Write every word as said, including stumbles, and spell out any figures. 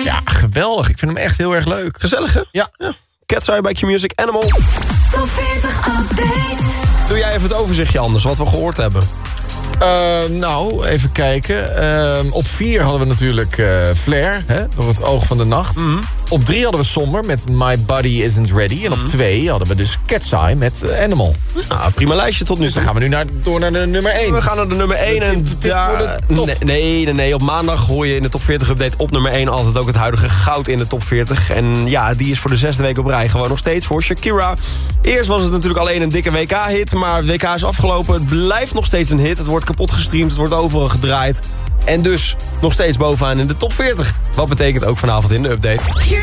Ja, geweldig. Ik vind hem echt heel erg leuk. Gezellig, hè? Ja. ja. Cat's Eye bij Q-Music, Animal. Top veertig update. Doe jij even het overzichtje anders, wat we gehoord hebben. Uh, nou, even kijken. Uh, op vier hadden we natuurlijk uh, Flair, hè, door het oog van de nacht. Mm-hmm. Op drie hadden we Somber met My Body Isn't Ready. En op mm-hmm. twee hadden we dus Cat's Eye met uh, Animal. Nou, prima lijstje tot nu. Dus dan gaan we nu naar, door naar de nummer één. We gaan naar de nummer één. En tip, tip daar... voor de top. Nee, nee, nee, nee. Op maandag hoor je in de top veertig update op nummer één altijd ook het huidige goud in de top veertig. En ja, die is voor de zesde week op rij gewoon nog steeds voor Shakira. Eerst was het natuurlijk alleen een dikke W K-hit, maar W K is afgelopen. Het blijft nog steeds een hit. Het wordt kapot gestreamd, het wordt overal gedraaid. En dus nog steeds bovenaan in de top veertig. Wat betekent ook vanavond in de update.